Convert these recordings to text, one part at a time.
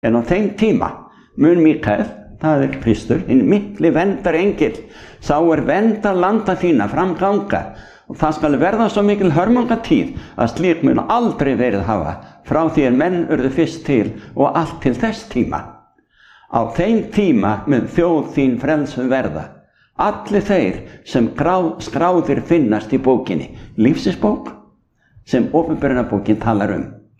En á þeim tíma mun Mikael, það Kristur, hinn mikli verndarengill, sá verndar landa þína framganga, og það skal verða svo mikil hörmungatíð að slíkt mun aldrei verið hafa frá því menn urðu fyrst til og allt til þess tíma. Á þeim tíma mun þjóð þín frelsu verða, allir þeir sem skráðir finnast í bókinni, lífsins bók sem Opinberunarbókin talar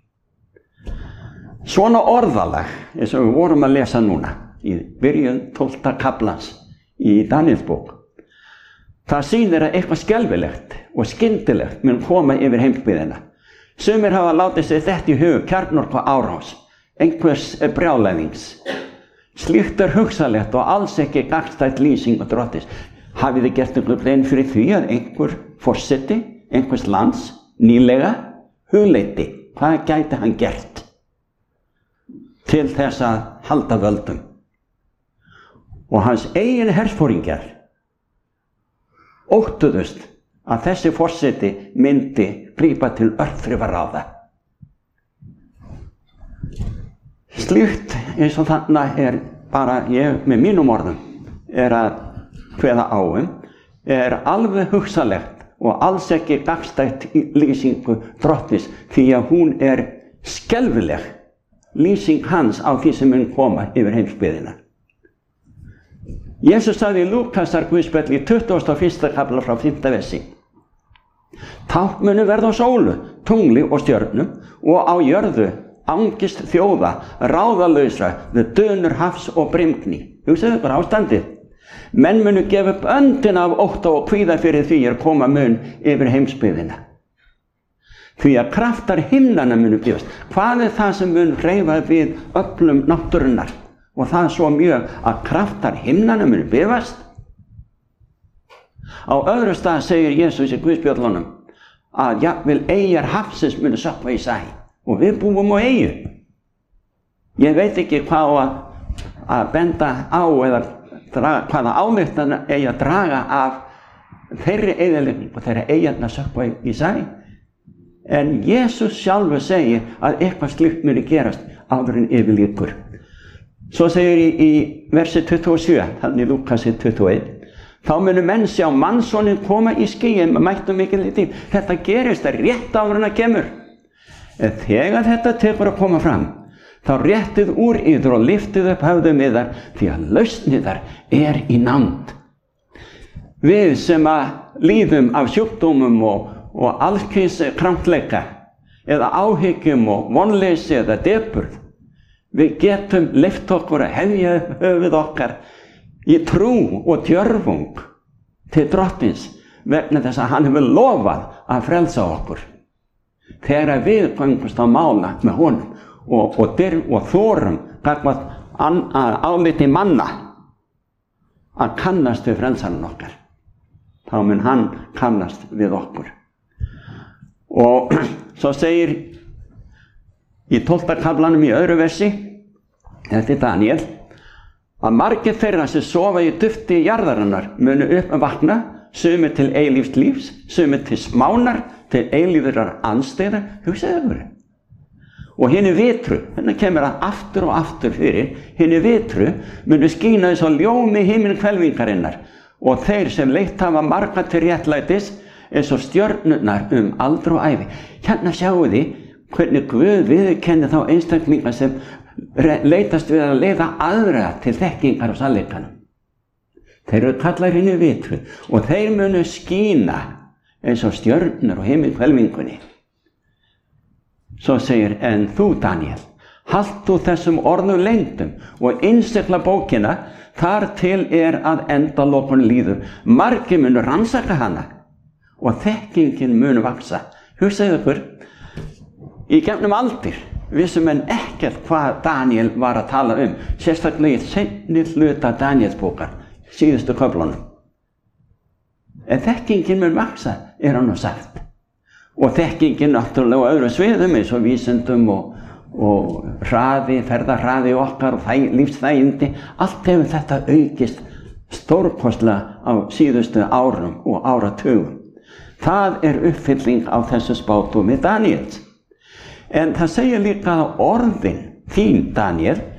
Svona orðalag, eins og við vorum að lesa núna, í byrjun 12. kaflans í Daníels bók. Það sýnir að eitthvað skelfilegt og skyndilegt mun koma yfir heimsbyggðina. Sumir hafa látið sér þetta í hug, kjarnorku árás, einhvers brjálæðings. Slíkt hugsanlegt og alls ekki gagnstætt lýsing og Drottins. Hafið þið gert einhver grein fyrir því að einhver forseti, einhvers lands, nýlega, hugleiddi, hvað gæti hann gert til þess að halda völdum? Og hans eigin hersforingjar óttuðust að þessi forseti myndi grípa til örþrifaráða. Slíkt eins og þarna bara ég með mínum orðum að kveða á alveg hugsanlegt og alls ekki gagnstætt lýsingu Drottins, því að hún skelfileg lýsing hans á því sem mun koma yfir heimsbyggðina. Jesus sagði í Lúkasar guðspjalli í 21. kafla frá 5. versi: Tákn munu verða á sólu, tungli og stjörnum, og á jörðu angist þjóða, ráðalausra við dönur hafs og brimgni. Hugsaðu bara ástandið. Menn munu gefa upp öndina af ótta og kvíða fyrir því koma mun yfir heimsbyggðina. Því að kraftar himnanna munu gefast. Hvað það sem mun hreyfa við öflum náttúrunnar? Og það svo mjög að kraftar himnanna munu gefast. Á öðru stað segir Jesus í Guðspjöllunum að jafnvel eyjar hafsins munu sökkva í sæ. Og við búum á eyju. Ég veit ekki hvað að benda á eða hvaða ályktanir eigi að draga af þeirri eyðileggingu og þeirra eyjarnar sökkva í sæ. En Jesus sjálfur segir að eitthvað slíkt muni gerast áður en yfir lýkur. Svo segir í versi 27, þannig í Lúkasi 21, þá munu menn sjá mannssonin koma í skýjum með mættum mikilli tíð. Þetta gerist rétt áður en það kemur. En þegar þetta tekur að koma fram, þá réttið úr yður og liftið upp höfðum yðar, því að lausn yðar í nánd. Við sem að líðum af sjúkdómum og allskyns krampleika, eða áhyggjum og vonleysi eða depurð, við getum leyft okkur að hefja höfuð okkar í trú og djörfung til Drottins, vegna þess að hann hefur lofað að frelsa okkur. Þegar við göngumst á mála með honum og þorum gagnvart áliti manna að kannast við frelsarann okkar, þá mun hann kannast við okkur. Og svo segir í 12. kaflanum í öðru versi, þetta Daníel, að margir þeirra sem sofa í dufti jarðarinnar munu upp að vakna, sumir til eilífs lífs, sumir til smánar, til eilífrar andstæða. Hugsaðu ykkur. Og hinni vitru, hérna kemur að aftur og aftur fyrir, hinni vitru munu skína þess á ljómi himinhvelfingarinnar, og þeir sem leitt hafa marga til réttlætis eins og stjörnurnar aldur og ævi. Hérna sjáu þið hvernig Guð viðurkenni þá einstaklinga sem leitast við að leiða aðra til þekkingar og sannleikanum. Þeir eru kallaðir hinni vitru og þeir munu skína eins og stjörnur og himinhvelfingunni. Svo segir, en þú Daníel, halt þú þessum orðum leyndum og innsigla bókina þar til að endalokum líður. Margir munu rannsaka hana og þekkingin munu vaksa. Hugsaðu ykkur, í gegnum aldir vissum menn ekkert hvað Daníel var að tala sérstaklega í seinni hluta Daníels bókar, síðustu köflunum. En þekkingin mun vaksa, hann nú sagt. Og þekkingin náttúrulega á öðrum sviðum eins og vísindum og hraði, ferðahraði okkar og lífsþægindi, allt hefur þetta aukist stórkostlega á síðustu árum og áratugum. Það uppfylling á þessu spádómi Daníels. En það segir líka að orðin þín, Daníel,